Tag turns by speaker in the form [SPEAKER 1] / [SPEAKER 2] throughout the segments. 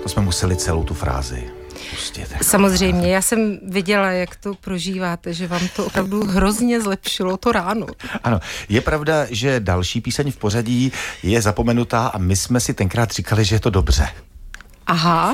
[SPEAKER 1] To jsme museli celou tu frázi pustit.
[SPEAKER 2] Samozřejmě, já jsem viděla, jak to prožíváte, že vám to opravdu hrozně zlepšilo to ráno.
[SPEAKER 1] Ano, je pravda, že další píseň v pořadí je zapomenutá a my jsme si tenkrát říkali, že je to dobře.
[SPEAKER 2] Aha.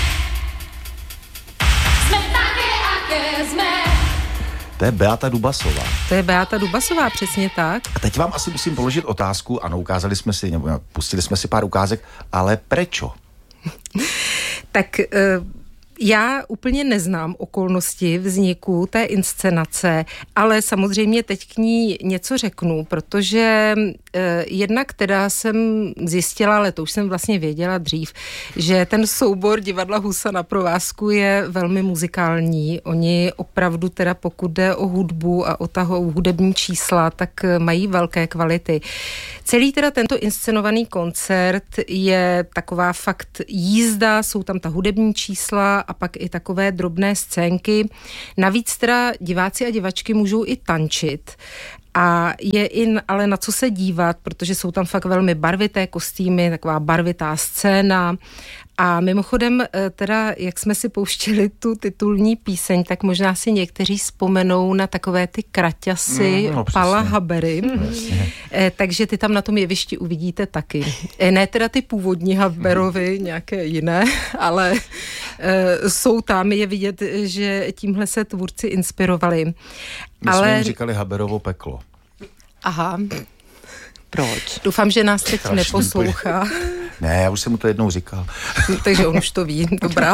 [SPEAKER 1] To je Beata Dubasová.
[SPEAKER 2] To je Beata Dubasová, přesně tak.
[SPEAKER 1] A teď vám asi musím položit otázku, ano, ukázali jsme si, nebo pustili jsme si pár ukázek, ale prečo?
[SPEAKER 2] Tak já úplně neznám okolnosti vzniku té inscenace, ale samozřejmě teď k ní něco řeknu, protože jednak teda jsem zjistila, ale to už jsem vlastně věděla dřív, že ten soubor Divadla Husa na provázku je velmi muzikální. Oni opravdu teda pokud jde o hudbu a o ta hudební čísla, tak mají velké kvality. Celý teda tento inscenovaný koncert je taková fakt jízda, jsou tam ta hudební čísla a pak i takové drobné scénky. Navíc teda diváci a divačky můžou i tančit. A je i ale na co se dívat, protože jsou tam fakt velmi barvité kostýmy, taková barvitá scéna. A mimochodem, teda, jak jsme si pouštěli tu titulní píseň, tak možná si někteří vzpomenou na takové ty kraťasy Pala Habery. Takže ty tam na tom jevišti uvidíte taky. Ne teda ty původní Haberovy, nějaké jiné, ale jsou tam, je vidět, že tímhle se tvůrci inspirovali.
[SPEAKER 1] My jsme jim říkali Haberovo peklo.
[SPEAKER 2] Aha.
[SPEAKER 3] Proč?
[SPEAKER 2] Doufám, že nás teď neposlouchá.
[SPEAKER 1] Ne, já už jsem mu to jednou říkal.
[SPEAKER 2] Takže on už to ví, dobrá.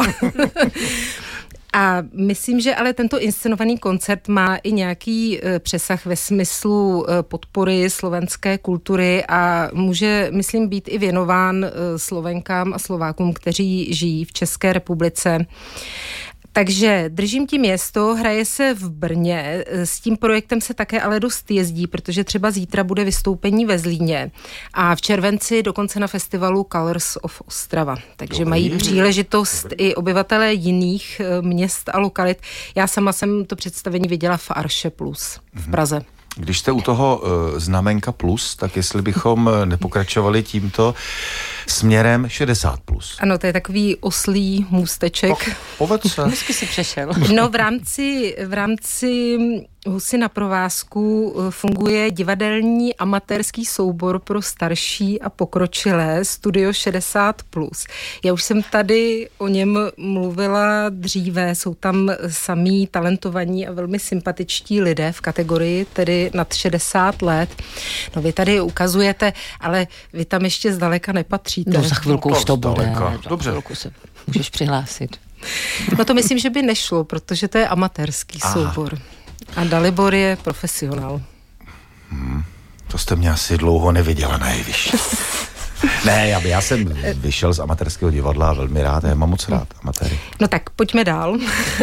[SPEAKER 2] A myslím, že ale tento inscenovaný koncert má i nějaký přesah ve smyslu podpory slovenské kultury a může, myslím, být i věnován Slovenkám a Slovákům, kteří žijí v České republice. Takže Držím ti město, hraje se v Brně, s tím projektem se také ale dost jezdí, protože třeba zítra bude vystoupení ve Zlíně a v červenci dokonce na festivalu Colors of Ostrava. Takže mají příležitost i obyvatelé jiných měst a lokalit. Já sama jsem to představení viděla v Arše Plus v Praze.
[SPEAKER 1] Když jste u toho znamenka plus, tak jestli bychom nepokračovali tímto směrem 60 plus.
[SPEAKER 2] Ano, to je takový oslí můsteček.
[SPEAKER 1] Povedl se.
[SPEAKER 3] Hezky si přešel.
[SPEAKER 2] No v rámci Husy na provázku funguje divadelní amatérský soubor pro starší a pokročilé Studio 60+. Já už jsem tady o něm mluvila dříve, jsou tam samí talentovaní a velmi sympatičtí lidé v kategorii tedy nad 60 let. No vy tady ukazujete, ale vy tam ještě zdaleka nepatříte.
[SPEAKER 3] No za chvilku už to bude.
[SPEAKER 1] Dobře.
[SPEAKER 3] Za chvilku se můžeš přihlásit.
[SPEAKER 2] No to myslím, že by nešlo, protože to je amatérský soubor. A Dalibor je profesionál.
[SPEAKER 1] To jste mě asi dlouho neviděla na jevišti. Ne, já jsem vyšel z amatérského divadla velmi rád, já mám moc rád amatéry.
[SPEAKER 2] No tak pojďme dál.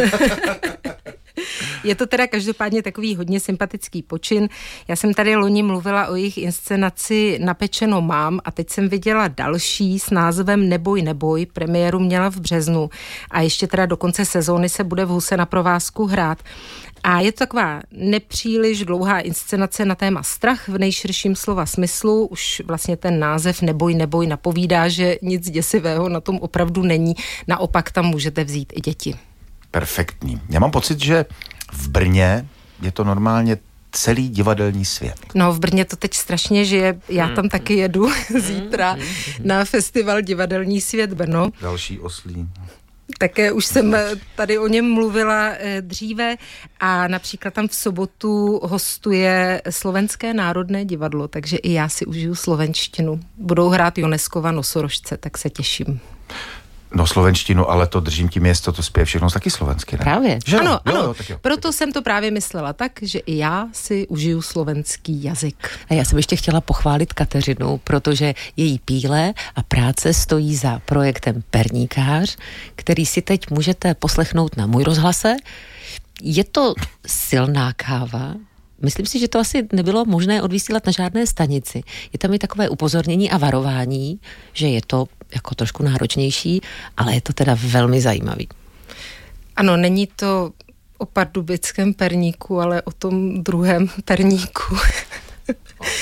[SPEAKER 2] Je to teda každopádně takový hodně sympatický počin. Já jsem tady loni mluvila o jejich inscenaci Napečeno mám a teď jsem viděla další s názvem Neboj, neboj. Premiéru měla v březnu a ještě teda do konce sezóny se bude v Huse na provázku hrát. A je to taková nepříliš dlouhá inscenace na téma strach v nejširším slova smyslu. Už vlastně ten název Neboj, neboj napovídá, že nic děsivého na tom opravdu není. Naopak tam můžete vzít i děti.
[SPEAKER 1] Perfektní. Já mám pocit, že v Brně je to normálně celý divadelní svět.
[SPEAKER 2] No v Brně to teď strašně žije. Já tam taky jedu zítra na festival Divadelní svět Brno.
[SPEAKER 1] Další oslí.
[SPEAKER 2] Také už jsem tady o něm mluvila dříve a například tam v sobotu hostuje Slovenské národné divadlo, takže i já si užiju slovenštinu. Budou hrát Joneskova Nosorožce, tak se těším.
[SPEAKER 1] No slovenštinu, ale to Držím ti město, to zpěje všechno taky slovensky, ne?
[SPEAKER 3] Právě.
[SPEAKER 1] Že
[SPEAKER 2] ano,
[SPEAKER 1] jo,
[SPEAKER 2] ano.
[SPEAKER 1] Jo, tak jo.
[SPEAKER 2] Proto jsem to právě myslela tak, že i já si užiju slovenský jazyk.
[SPEAKER 3] A já jsem ještě chtěla pochválit Kateřinu, protože její píle a práce stojí za projektem Perníkář, který si teď můžete poslechnout na Můj rozhlase. Je to silná káva. Myslím si, že to asi nebylo možné odvysílat na žádné stanici. Je tam i takové upozornění a varování, že je to jako trošku náročnější, ale je to teda velmi zajímavý.
[SPEAKER 2] Ano, není to o pardubickém perníku, ale o tom druhém perníku.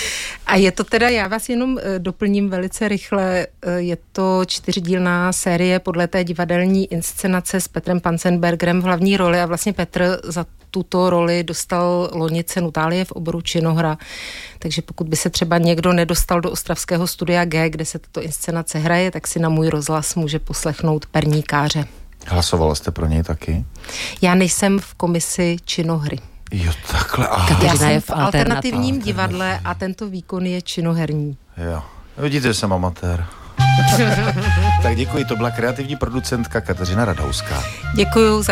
[SPEAKER 2] A je to teda, já vás jenom doplním velice rychle, je to 4dílná série podle té divadelní inscenace s Petrem Panzenbergerem v hlavní roli a vlastně Petr za tuto roli dostal loni cenu Thálie v oboru činohra. Takže pokud by se třeba někdo nedostal do ostravského studia G, kde se tato inscenace hraje, tak si na Můj rozhlas může poslechnout Perníkáře.
[SPEAKER 1] Hlasovala jste pro něj taky?
[SPEAKER 2] Já nejsem v komisi činohry.
[SPEAKER 1] Jo, takhle.
[SPEAKER 2] Já jsem v alternativním divadle a tento výkon je činoherní.
[SPEAKER 1] Jo. Vidíte, že jsem amatér. Tak děkuji, to byla kreativní producentka Kateřina Radauská.
[SPEAKER 2] Děkuju za